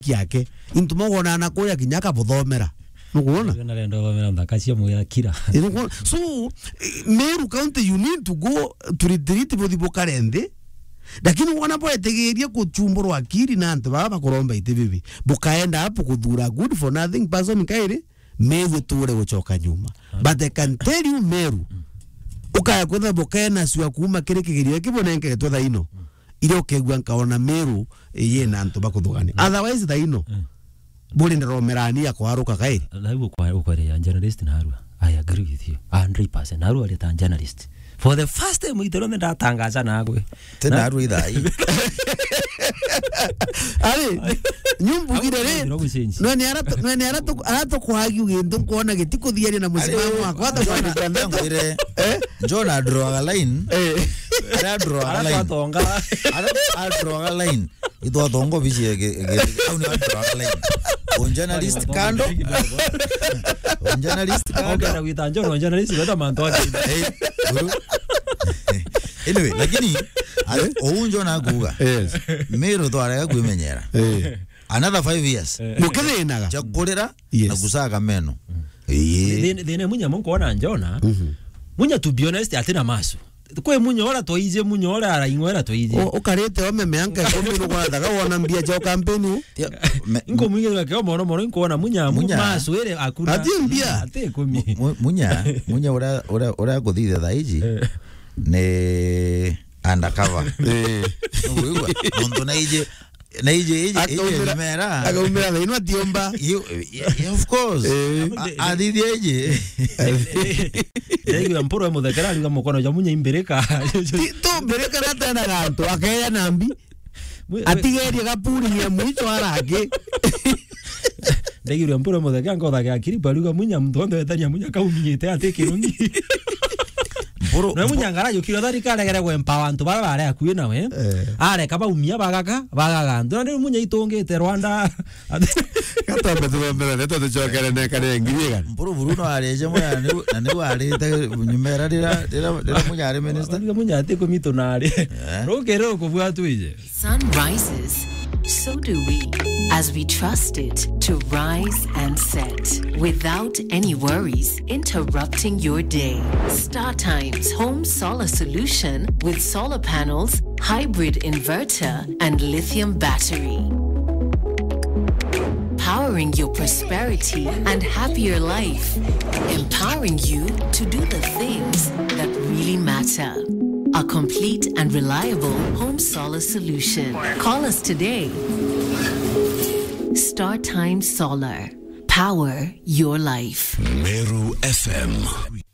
yake into mogona na ko ya kinyaka buthomera nukuona nalendo bamera ndakachia moya kira so Meru County you need to go to retreat bodi bokarende lakini wana boetegeria kuchumburwa akiri na antu baba kuromba ite bibi bukaenda hapo kuthura good for nothing person kaire Meru ture gucoka nyuma but I can tell you Meru ukaya kwetha bokena siwa kuma kire kigirio kibonenge twetha ino ile okegwa nkaona Meru ye na antu bakuthugani otherwise tha ino buli ndomerani ya kwaruka kairi laibu kwa ukore journalist na Arua. I agree with you 100%. Arua ali ta journalist for the first time itero ndatangaza nagwe tena Arua idai ali nyumbu gidere nani arato kuhagi ugendo kuona gitiko thiari na musimamo wako hata kwa ndangire John draw a line ara draw a line ara draw a line ito atongo bichi au ni draw a line on journalist kando okay na witanjo on journalist beta manto anyway lakini ounjo na guga Meru to ara kwimenyera another 5 years mukethenaga chakurira na gusaga meno thine munya munkona njona munya to be honest atina maso kwe munya ora toije munya ora ara ingwera toije ukarete ome meanka komino kwa daga wona mbia jo campaign ingo munya ke mono nkona munya maso ere akuna ati mbia ate komi munya ora godide daiji ne undercover wewe ndo na ije mera akumera ino atiomba of course adidi ije ego mporo muthekera ali mukono ja munya imbereka to bereka rata na ganto akaya nambi atigeria gapuri ya mwicho arage ndegiro mporo muthekera ngotha ga kiri baruga munya mtondo etanya munya kauminyete atekirungi na munya ngara yukiro thari kare gere gwe empower baba bare akuye nawe are kaba umia bagaga ndo munya itongete Rwanda katombe tumbere neto tuchokere ne kare ngiriga mpuru Bruno areje moya na ne warete nyumera dira munya are minister munya ate komito nare rokero kubwatu ije. Sun rises, so do we, as we trust it to rise and set without any worries interrupting your day. Star Times Home Solar Solution with solar panels, hybrid inverter, and lithium battery. Powering your prosperity and happier life. Empowering you to do the things that really matter. A complete and reliable home solar solution. Call us today. Star Time Solar. Power your life. Meru FM.